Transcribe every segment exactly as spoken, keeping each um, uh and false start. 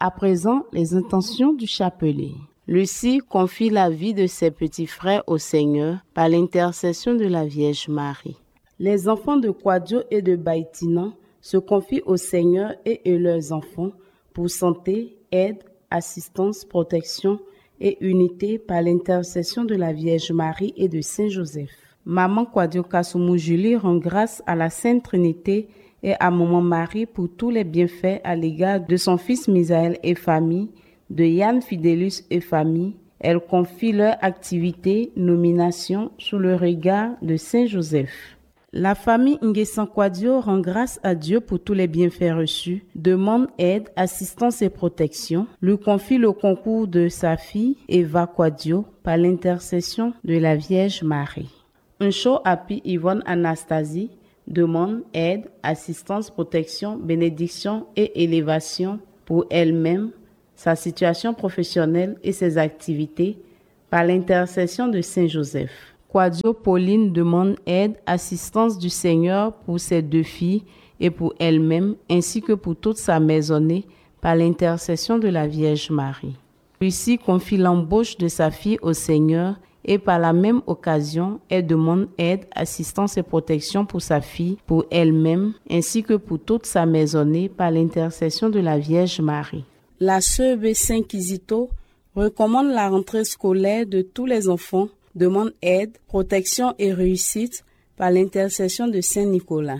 À présent, les intentions du chapelet. Lucie confie la vie de ses petits frères au Seigneur par l'intercession de la Vierge Marie. Les enfants de Quadio et de Baïtinan se confient au Seigneur et, et leurs enfants pour santé, aide, assistance, protection et unité par l'intercession de la Vierge Marie et de Saint Joseph. Maman Quadio Kasumou Julie rend grâce à la Sainte Trinité et à Maman Marie pour tous les bienfaits à l'égard de son fils Misaël et famille, de Yann Fidelus et famille. Elle confie leur activité, nomination sous le regard de Saint Joseph. La famille Nguessan Quadio rend grâce à Dieu pour tous les bienfaits reçus, demande aide, assistance et protection, lui confie le concours de sa fille Eva Quadio par l'intercession de la Vierge Marie. Un show happy Yvonne Anastasie demande aide, assistance, protection, bénédiction et élévation pour elle-même, sa situation professionnelle et ses activités par l'intercession de Saint Joseph. Quadio Pauline demande aide, assistance du Seigneur pour ses deux filles et pour elle-même, ainsi que pour toute sa maisonnée par l'intercession de la Vierge Marie. Lucie confie l'embauche de sa fille au Seigneur et par la même occasion, elle demande aide, assistance et protection pour sa fille, pour elle-même, ainsi que pour toute sa maisonnée par l'intercession de la Vierge Marie. La sœur B. Saint Kizito recommande la rentrée scolaire de tous les enfants, demande aide, protection et réussite par l'intercession de Saint Nicolas.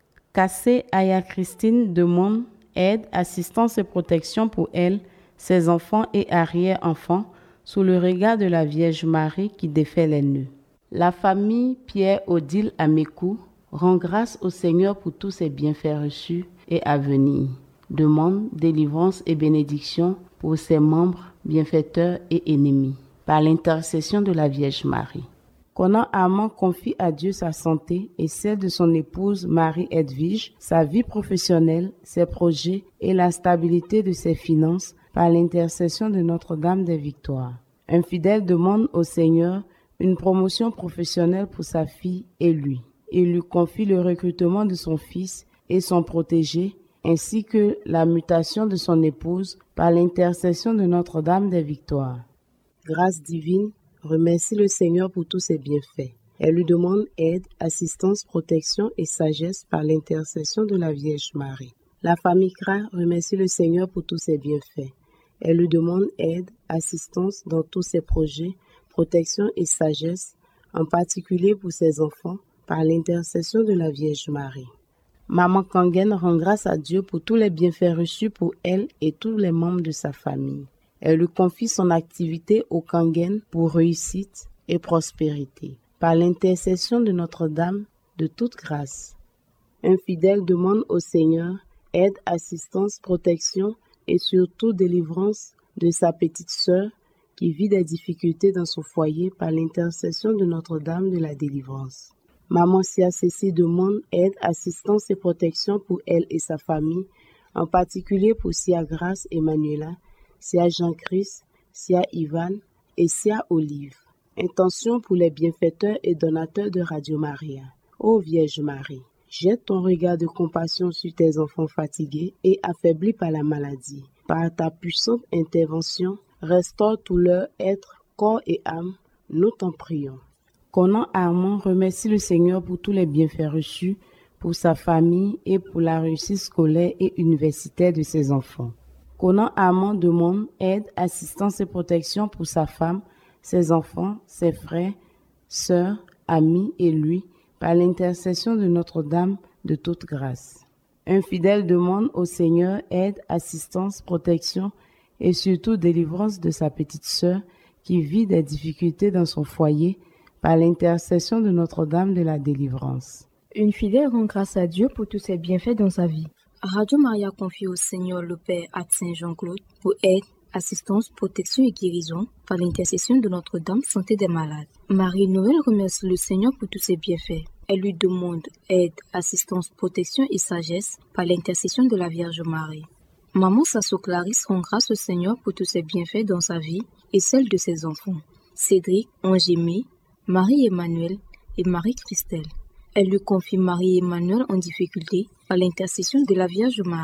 Cassé Aya Christine demande aide, assistance et protection pour elle, ses enfants et arrière-enfants, sous le regard de la Vierge Marie qui défait les nœuds. La famille Pierre-Odile Amécou rend grâce au Seigneur pour tous ses bienfaits reçus et à venir. Demande délivrance et bénédiction pour ses membres, bienfaiteurs et ennemis, par l'intercession de la Vierge Marie. Conan Armand confie à Dieu sa santé et celle de son épouse Marie-Edwige, sa vie professionnelle, ses projets et la stabilité de ses finances, par l'intercession de Notre-Dame des Victoires. Un fidèle demande au Seigneur une promotion professionnelle pour sa fille et lui. Il lui confie le recrutement de son fils et son protégé, ainsi que la mutation de son épouse par l'intercession de Notre-Dame des Victoires. Grâce divine, remercie le Seigneur pour tous ses bienfaits. Elle lui demande aide, assistance, protection et sagesse par l'intercession de la Vierge Marie. La famille Kra remercie le Seigneur pour tous ses bienfaits. Elle lui demande aide, assistance dans tous ses projets, protection et sagesse, en particulier pour ses enfants, par l'intercession de la Vierge Marie. Maman Kangen rend grâce à Dieu pour tous les bienfaits reçus pour elle et tous les membres de sa famille. Elle lui confie son activité au Kangen pour réussite et prospérité, par l'intercession de Notre-Dame de toute grâce. Un fidèle demande au Seigneur aide, assistance, protection et surtout délivrance de sa petite sœur qui vit des difficultés dans son foyer par l'intercession de Notre-Dame de la Délivrance. Maman Sia Cécile demande aide, assistance et protection pour elle et sa famille, en particulier pour Sia Grace Emmanuela, Sia Jean-Christ, Sia Ivan et Sia Olive. Intention pour les bienfaiteurs et donateurs de Radio Maria. Ô Vierge Marie, jette ton regard de compassion sur tes enfants fatigués et affaiblis par la maladie. Par ta puissante intervention, restaure tout leur être, corps et âme. Nous t'en prions. Conan Armand remercie le Seigneur pour tous les bienfaits reçus, pour sa famille et pour la réussite scolaire et universitaire de ses enfants. Conan Armand demande aide, assistance et protection pour sa femme, ses enfants, ses frères, sœurs, amis et lui, par l'intercession de Notre-Dame de toute grâce. Un fidèle demande au Seigneur aide, assistance, protection et surtout délivrance de sa petite sœur qui vit des difficultés dans son foyer par l'intercession de Notre-Dame de la Délivrance. Une fidèle rend grâce à Dieu pour tous ses bienfaits dans sa vie. Radio Maria confie au Seigneur le Père à Saint Jean-Claude pour aide, assistance, protection et guérison par l'intercession de Notre-Dame Santé des Malades. Marie-Noël remercie le Seigneur pour tous ses bienfaits. Elle lui demande aide, assistance, protection et sagesse par l'intercession de la Vierge Marie. Maman Sasso Clarisse rend grâce au Seigneur pour tous ses bienfaits dans sa vie et celle de ses enfants. Cédric, Angémé, Marie-Emmanuel et Marie-Christelle. Elle lui confie Marie-Emmanuel en difficulté par l'intercession de la Vierge Marie.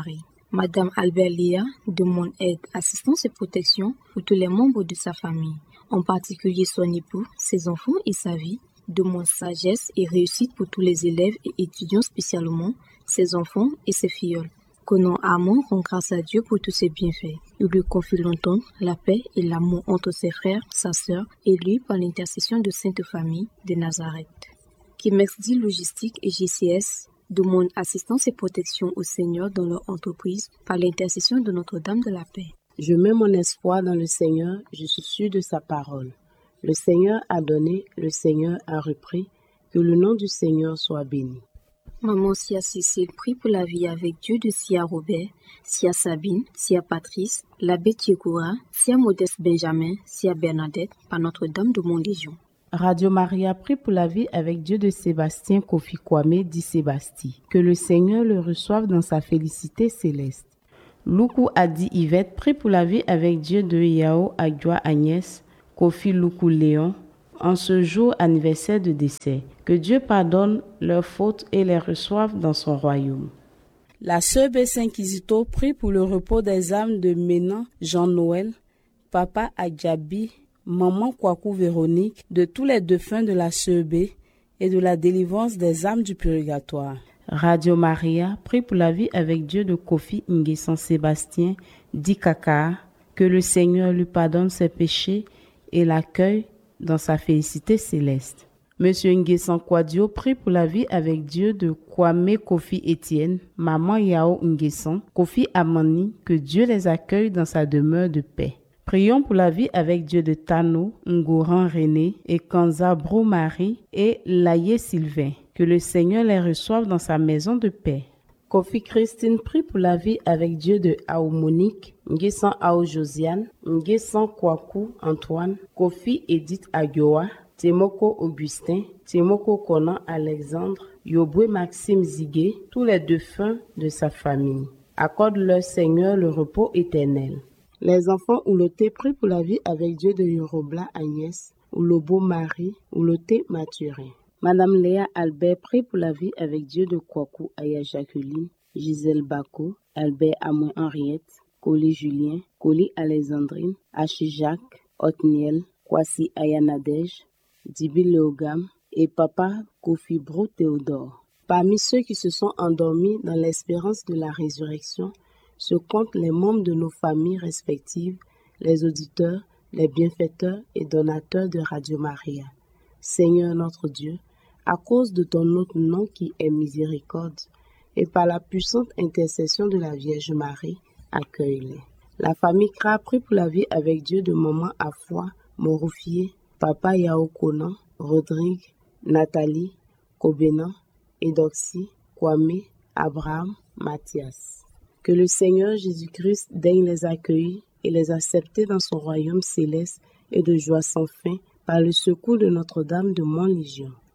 Madame Albert Léa demande aide, assistance et protection pour tous les membres de sa famille, en particulier son époux, ses enfants et sa vie. Demande sagesse et réussite pour tous les élèves et étudiants, spécialement ses enfants et ses filleuls. Conan Armand rend grâce à Dieu pour tous ses bienfaits. Il lui confie longtemps la paix et l'amour entre ses frères, sa sœur et lui par l'intercession de Sainte Famille de Nazareth. Kimexdi Logistique et G C S demandent assistance et protection au Seigneur dans leur entreprise par l'intercession de Notre-Dame de la Paix. Je mets mon espoir dans le Seigneur, je suis sûr de sa parole. Le Seigneur a donné, le Seigneur a repris, que le nom du Seigneur soit béni. Maman Sia Cécile prie pour la vie avec Dieu de Sia Robert, Sia Sabine, Sia Patrice, l'abbé Tchekoura, Sia Modeste Benjamin, Sia Bernadette, par Notre-Dame de Montlégion. Radio Maria prie pour la vie avec Dieu de Sébastien Kofi Kwame dit Sébastien. Que le Seigneur le reçoive dans sa félicité céleste. Loukou Adi Yvette prie pour la vie avec Dieu de Yao Agua Agnès, Kofi Loukou Léon, en ce jour anniversaire de décès. Que Dieu pardonne leurs fautes et les reçoive dans son royaume. La sœur Bessin Kizito prie pour le repos des âmes de Ménan Jean-Noël, Papa Adjabi, Maman Kwaku Véronique, de tous les défunts de la sœur B et de la délivrance des âmes du purgatoire. Radio Maria prie pour la vie avec Dieu de Kofi Nguessan Sébastien dit Kaka, que le Seigneur lui pardonne ses péchés et l'accueille dans sa félicité céleste. Monsieur Nguessan Kwadio prie pour la vie avec Dieu de Kwame Kofi Étienne, Maman Yao Nguessan, Kofi Amani, que Dieu les accueille dans sa demeure de paix. Prions pour la vie avec Dieu de Tano, Ngouran René et Kanza Bro Marie et Laye Sylvain, que le Seigneur les reçoive dans sa maison de paix. Kofi Christine prie pour la vie avec Dieu de Ao Monique, Nguessan Ao Josiane, Nguessan Kwaku Antoine, Kofi Edith Agioa, Temoko Augustin, Temoko Conan Alexandre, Yobwe Maxime Zigué, tous les défunts de sa famille. Accorde-leur Seigneur le repos éternel. Les enfants Ouloté prient pour la vie avec Dieu de Yorobla Agnès, Oulobo Marie, Ouloté Mathurin. Madame Léa Albert prie pour la vie avec Dieu de Kwaku Aya Jacqueline, Gisèle Bako, Albert Amoin Henriette, Coli Julien, Coli Alexandrine, Achi Jacques, Otniel, Kwasi Aya Nadège, Dibi Léogam et Papa Kofi Bro Théodore. Parmi ceux qui se sont endormis dans l'espérance de la résurrection, se comptent les membres de nos familles respectives, les auditeurs, les bienfaiteurs et donateurs de Radio Maria. Seigneur notre Dieu, à cause de ton autre nom qui est miséricorde, et par la puissante intercession de la Vierge Marie, accueille-les. La famille Kra prie pour la vie avec Dieu de Maman Afoi, Moroufier, Papa Yao Conan, Rodrigue, Nathalie, Kobena, Edoxy, Kwame, Abraham, Mathias. Que le Seigneur Jésus-Christ daigne les accueillir et les accepter dans son royaume céleste et de joie sans fin par le secours de Notre-Dame de Montlégion.